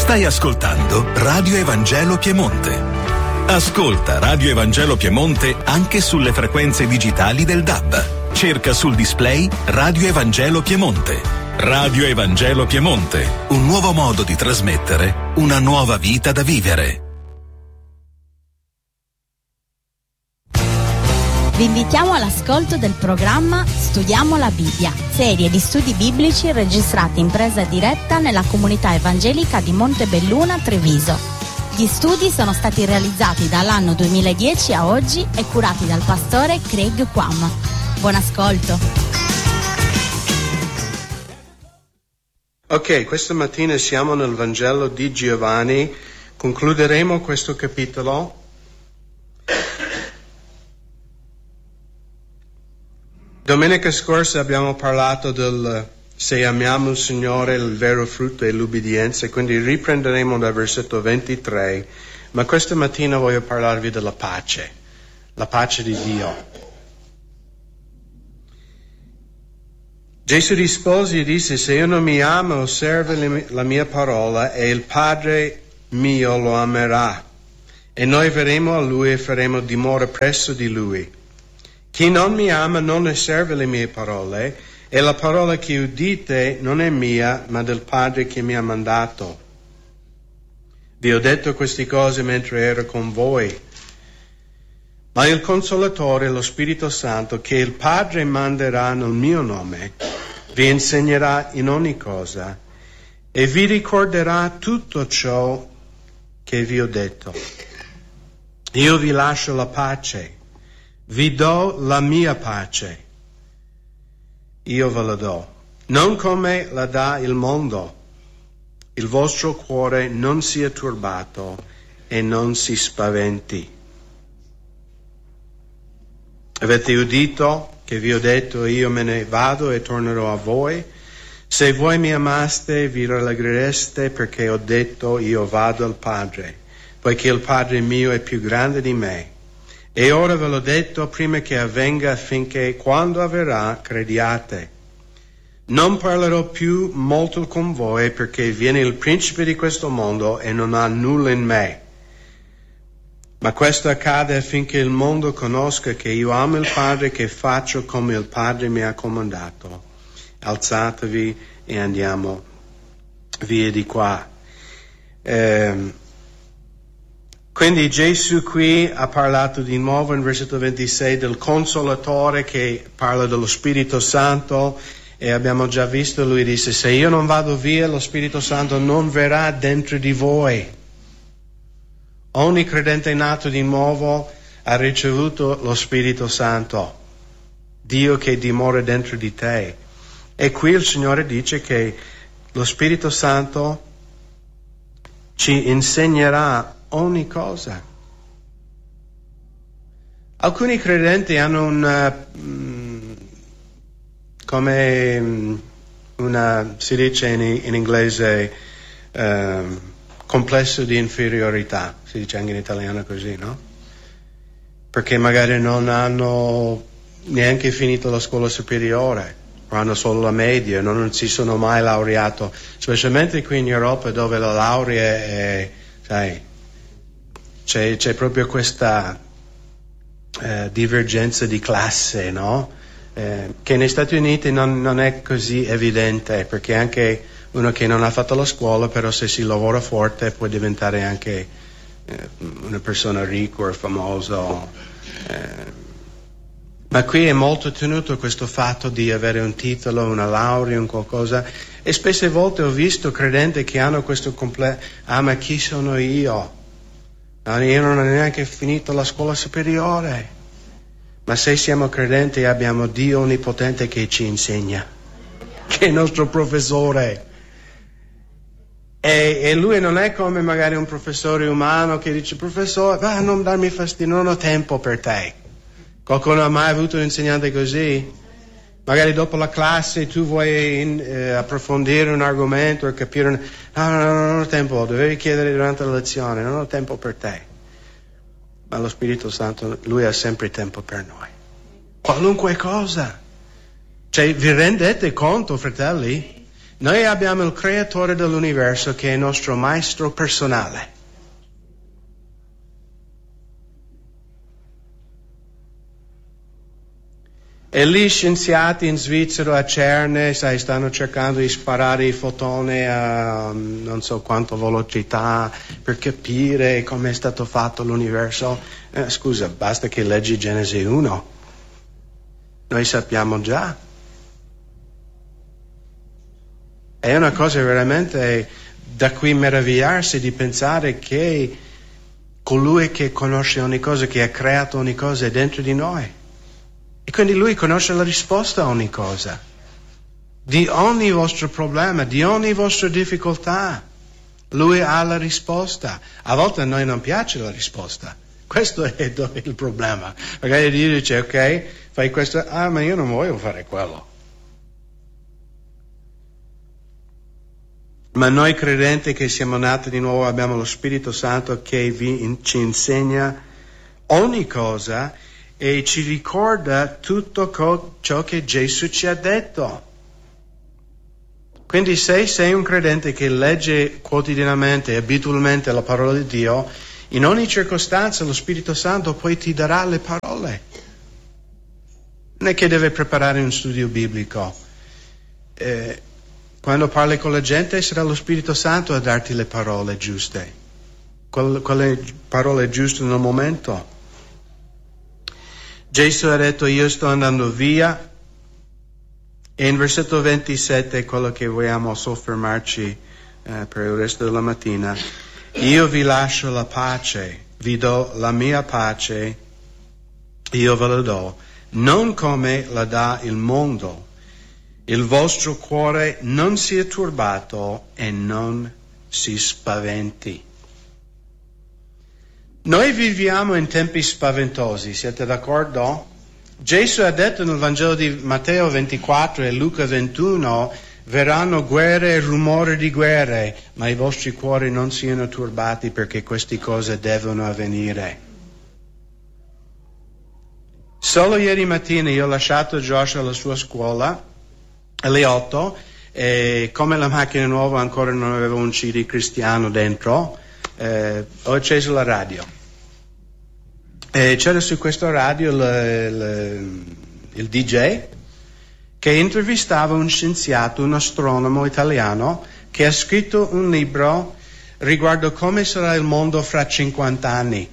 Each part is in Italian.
Stai ascoltando Radio Evangelo Piemonte. Ascolta Radio Evangelo Piemonte anche sulle frequenze digitali del DAB. Cerca sul display Radio Evangelo Piemonte. Radio Evangelo Piemonte, un nuovo modo di trasmettere una nuova vita da vivere. Vi invitiamo all'ascolto del programma Studiamo la Bibbia, serie di studi biblici registrati in presa diretta nella comunità evangelica di Montebelluna, Treviso. Gli studi sono stati realizzati dall'anno 2010 a oggi e curati dal pastore Craig Quam. Buon ascolto. Ok, questa mattina siamo nel Vangelo di Giovanni, concluderemo questo capitolo. Domenica scorsa abbiamo parlato del se amiamo il Signore, il vero frutto è l'ubbidienza, quindi riprenderemo dal versetto 23, ma questa mattina voglio parlarvi della pace, la pace di Dio. Gesù rispose e disse: se io non mi amo, osserva la mia parola e il Padre mio lo amerà, e noi verremo a Lui e faremo dimora presso di Lui. Chi non mi ama non osserva le mie parole, e la parola che udite non è mia, ma del Padre che mi ha mandato. Vi ho detto queste cose mentre ero con voi. Ma il Consolatore, lo Spirito Santo, che il Padre manderà nel mio nome, vi insegnerà in ogni cosa e vi ricorderà tutto ciò che vi ho detto. Io vi lascio la pace. Vi do la mia pace, io ve la do, non come la dà il mondo. Il vostro cuore non sia turbato e non si spaventi. Avete udito che vi ho detto: io me ne vado e tornerò a voi. Se voi mi amaste, vi rallegrereste perché ho detto: io vado al Padre, poiché il Padre mio è più grande di me. E ora ve l'ho detto prima che avvenga, affinché quando avverrà crediate. Non parlerò più molto con voi, perché viene il principe di questo mondo e non ha nulla in me. Ma questo accade affinché il mondo conosca che io amo il Padre, che faccio come il Padre mi ha comandato. Alzatevi e andiamo via di qua. Quindi Gesù qui ha parlato di nuovo in versetto 26 del Consolatore, che parla dello Spirito Santo, e abbiamo già visto, lui disse: se io non vado via, lo Spirito Santo non verrà dentro di voi. Ogni credente nato di nuovo ha ricevuto lo Spirito Santo, Dio che dimora dentro di te. E qui il Signore dice che lo Spirito Santo ci insegnerà ogni cosa. Alcuni credenti hanno si dice in inglese, complesso di inferiorità, si dice anche in italiano così, no? Perché magari non hanno neanche finito la scuola superiore, o hanno solo la media, non si sono mai laureato, specialmente qui in Europa, dove la laurea è, sai, c'è proprio questa divergenza di classe, no? Che negli Stati Uniti non è così evidente, perché anche uno che non ha fatto la scuola, però se si lavora forte può diventare anche una persona ricca o famosa. Ma qui è molto tenuto questo fatto di avere un titolo, una laurea, un qualcosa, e spesse volte ho visto credenti che hanno questo ma chi sono io? Io non ho neanche finito la scuola superiore. Ma se siamo credenti abbiamo Dio Onnipotente che ci insegna, che è il nostro professore. E lui non è come magari un professore umano che dice: professore, non darmi fastidio, non ho tempo per te. Qualcuno ha mai avuto un insegnante così? Magari dopo la classe tu vuoi approfondire un argomento o capire non ho tempo, dovevi chiedere durante la lezione, non ho tempo per te. Ma lo Spirito Santo, lui ha sempre tempo per noi, qualunque cosa. Cioè, vi rendete conto, fratelli? Noi abbiamo il creatore dell'universo che è il nostro maestro personale. E lì scienziati in Svizzera a Cerne, stanno cercando di sparare i fotoni a non so quanta velocità per capire come è stato fatto l'universo. Scusa, basta che leggi Genesi 1. Noi sappiamo già. È una cosa veramente da cui meravigliarsi di pensare che colui che conosce ogni cosa, che ha creato ogni cosa è dentro di noi. E quindi lui conosce la risposta a ogni cosa, di ogni vostro problema, di ogni vostra difficoltà. Lui ha la risposta. A volte a noi non piace la risposta. Questo è il problema. Magari Dio dice, ok, fai questo, ma io non voglio fare quello. Ma noi credenti che siamo nati di nuovo abbiamo lo Spirito Santo che ci insegna ogni cosa e ci ricorda tutto ciò che Gesù ci ha detto. Quindi se sei un credente che legge quotidianamente, abitualmente la parola di Dio, in ogni circostanza lo Spirito Santo poi ti darà le parole. Non è che deve preparare un studio biblico. Quando parli con la gente sarà lo Spirito Santo a darti le parole giuste, quelle parole giuste nel momento. Gesù ha detto, io sto andando via, e in versetto 27 è quello che vogliamo soffermarci per il resto della mattina. Io vi lascio la pace, vi do la mia pace, io ve la do, non come la dà il mondo. Il vostro cuore non sia turbato e non si spaventi. Noi viviamo in tempi spaventosi, siete d'accordo? Gesù ha detto nel Vangelo di Matteo 24 e Luca 21, verranno guerre e rumore di guerre, ma i vostri cuori non siano turbati perché queste cose devono avvenire. Solo ieri mattina io ho lasciato Josh alla sua scuola alle 8 e come la macchina nuova ancora non aveva un CD cristiano dentro, ho acceso la radio e c'era su questo radio il DJ che intervistava un scienziato, un astronomo italiano che ha scritto un libro riguardo come sarà il mondo fra 50 anni.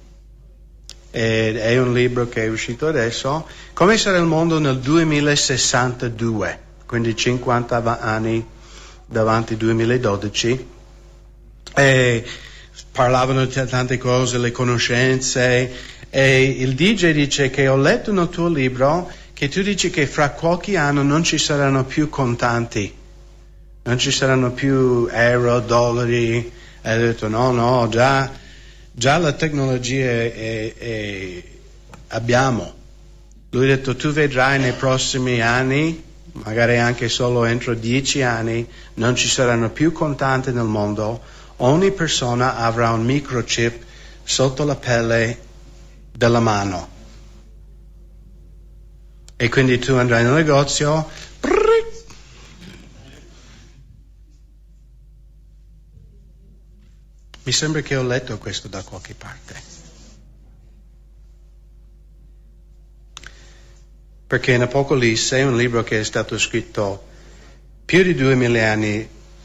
È un libro che è uscito adesso, come sarà il mondo nel 2062, quindi 50 anni davanti 2012. E parlavano di tante cose, le conoscenze, e il DJ dice che ho letto nel tuo libro che tu dici che fra qualche anno non ci saranno più contanti, non ci saranno più euro, dollari. E ho detto no, già la tecnologia abbiamo. Lui ha detto tu vedrai nei prossimi anni, magari anche solo entro 10 anni, non ci saranno più contanti nel mondo. Ogni persona avrà un microchip sotto la pelle della mano. E quindi tu andrai nel negozio, mi sembra che ho letto questo da qualche parte. Perché in Apocalisse è un libro che è stato scritto più di 2000 anni,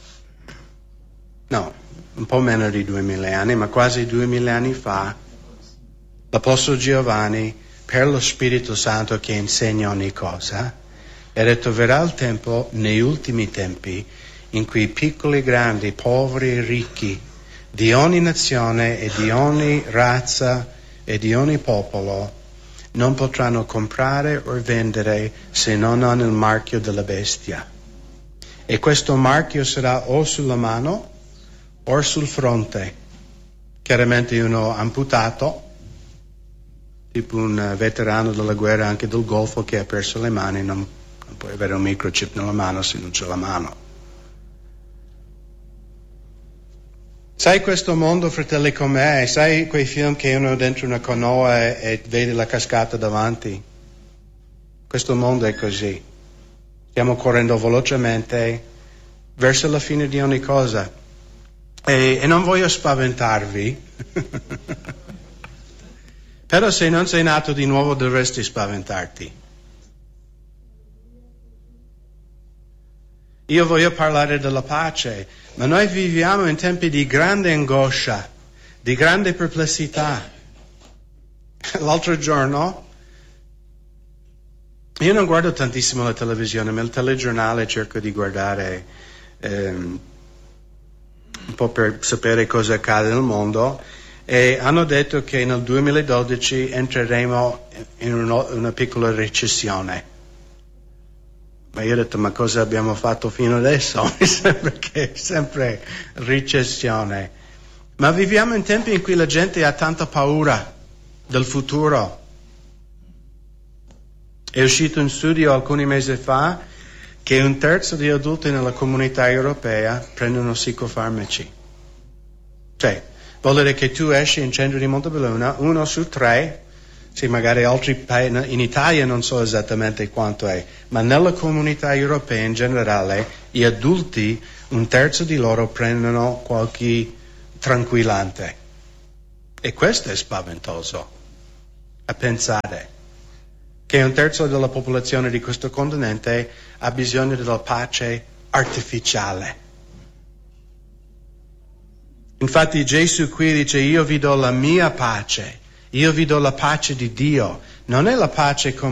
no, un po' meno di 2000 anni, ma quasi 2000 anni fa, l'Apostolo Giovanni, per lo Spirito Santo che insegna ogni cosa, ha detto verrà il tempo, negli ultimi tempi, in cui piccoli, grandi, poveri e ricchi, di ogni nazione e di ogni razza e di ogni popolo, non potranno comprare o vendere se non hanno il marchio della bestia. E questo marchio sarà o sulla mano o sul fronte. Chiaramente uno amputato, tipo un veterano della guerra anche del Golfo che ha perso le mani, non puoi avere un microchip nella mano se non c'è la mano. Sai questo mondo, fratelli, com'è? Sai quei film che uno è dentro una canoa e vede la cascata davanti? Questo mondo è così. Stiamo correndo velocemente, verso la fine di ogni cosa. E non voglio spaventarvi, però se non sei nato di nuovo dovresti spaventarti. Io voglio parlare della pace, ma noi viviamo in tempi di grande angoscia, di grande perplessità. L'altro giorno, io non guardo tantissimo la televisione, ma il telegiornale cerco di guardare un po' per sapere cosa accade nel mondo, e hanno detto che nel 2012 entreremo in una piccola recessione. Ma io ho detto, ma cosa abbiamo fatto fino adesso? Mi sembra che è sempre recessione. Ma viviamo in tempi in cui la gente ha tanta paura del futuro. È uscito un studio alcuni mesi fa che 1/3 degli adulti nella comunità europea prendono psicofarmaci. Cioè, vuol dire che tu esci in centro di Montebelluna, 1 su 3, sì, magari altri paesi, in Italia non so esattamente quanto è, ma nella comunità europea in generale, gli adulti, 1/3 di loro prendono qualche tranquillante. E questo è spaventoso, a pensare che 1/3 della popolazione di questo continente ha bisogno della pace artificiale. Infatti Gesù qui dice, io vi do la mia pace, io vi do la pace di Dio, non è la pace come